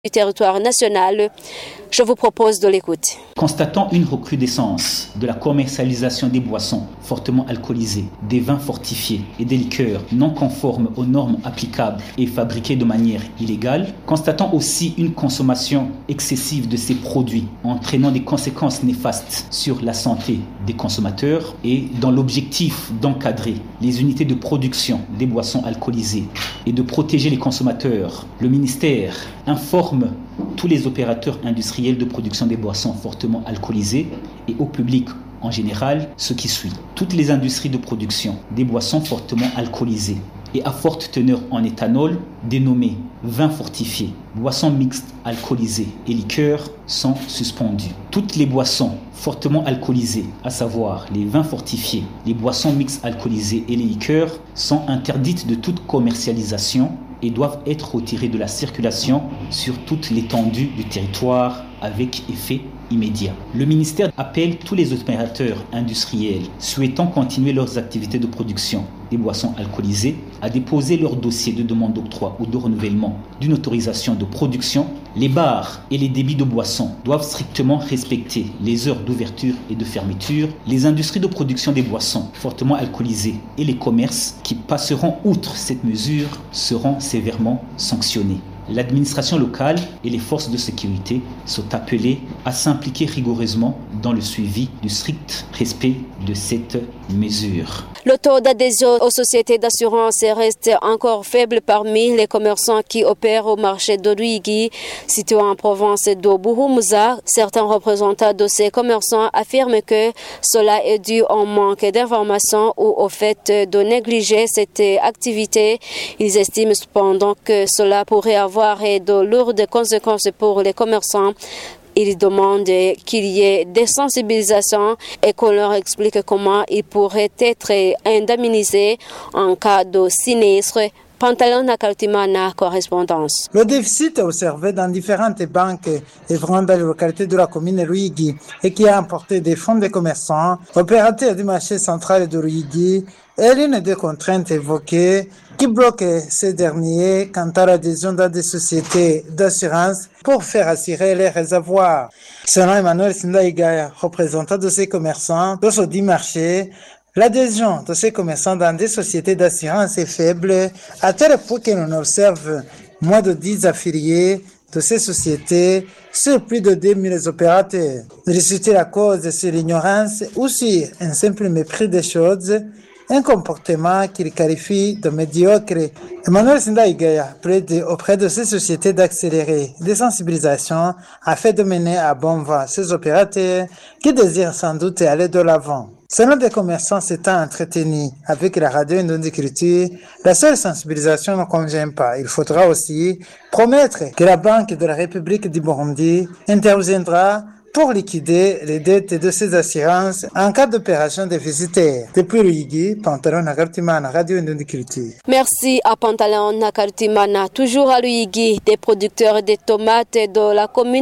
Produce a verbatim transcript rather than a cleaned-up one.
du territoire national. Je vous propose de l'écouter. Constatant une recrudescence de la commercialisation des boissons fortement alcoolisées, des vins fortifiés et des liqueurs non conformes aux normes applicables et fabriqués de manière illégale, constatant aussi une consommation excessive de ces produits entraînant des conséquences néfastes sur la santé des consommateurs et dans l'objectif d'encadrer les unités de production des boissons alcoolisées et de protéger les consommateurs, le ministère informe tous les opérateurs industriels de production des boissons fortement alcoolisées et au public en général ce qui suit. Toutes les industries de production des boissons fortement alcoolisées et à forte teneur en éthanol, dénommées vins fortifiés, boissons mixtes alcoolisées et liqueurs, sont suspendues. Toutes les boissons fortement alcoolisées, à savoir les vins fortifiés, les boissons mixtes alcoolisées et les liqueurs, sont interdites de toute commercialisation et doivent être retirées de la circulation sur toute l'étendue du territoire avec effet immédiat. Le ministère appelle tous les opérateurs industriels souhaitant continuer leurs activités de production des boissons alcoolisées à déposer leur dossier de demande d'octroi ou de renouvellement d'une autorisation de production. Les bars et les débits de boissons doivent strictement respecter les heures d'ouverture et de fermeture. Les industries de production des boissons fortement alcoolisées et les commerces qui passeront outre cette mesure seront sévèrement sanctionnés. L'administration locale et les forces de sécurité sont appelées à s'impliquer rigoureusement dans le suivi du strict respect de cette mesure. Le taux d'adhésion aux sociétés d'assurance reste encore faible parmi les commerçants qui opèrent au marché de Ruigi, situé en province de Buhumuza. Certains représentants de ces commerçants affirment que cela est dû au manque d'informations ou au fait de négliger cette activité. Ils estiment cependant que cela pourrait avoir de lourdes conséquences pour les commerçants. Ils demandent qu'il y ait des sensibilisations et qu'on leur explique comment ils pourraient être indemnisés en cas de sinistre. Pantalon Nakaltimana, correspondance. Le déficit observé dans différentes banques œuvrant dans les localités de la commune Ruigi et qui a emporté des fonds des commerçants, opérateurs du marché central de Ruigi, est l'une des contraintes évoquées qui bloque ces derniers quant à l'adhésion dans des sociétés d'assurance pour faire assurer les réservoirs. Selon Emmanuel Sindaïga, représentant de ces commerçants de ce dit marché, l'adhésion de ces commerçants dans des sociétés d'assurance est faible, à tel point que l'on observe moins de dix affiliés de ces sociétés sur plus de deux mille opérateurs. Résulter la cause sur l'ignorance ou sur un simple mépris des choses, un comportement qu'il qualifie de médiocre. Emmanuel Sindaïga plaide auprès de ces sociétés d'accélérer des sensibilisations afin de mener à bon vent ces opérateurs qui désirent sans doute aller de l'avant. Selon des commerçants s'étant entretenus avec la radio Indondiculture, la seule sensibilisation ne convient pas. Il faudra aussi promettre que la Banque de la République du Burundi interviendra pour liquider les dettes de ces assurances en cas d'opération déficitaire. Depuis Ruigi, Pantalon Nakartimana, Radio Indondiculture. Merci à Pantalon Nakartimana. Toujours à Ruigi, des producteurs de tomates de la commune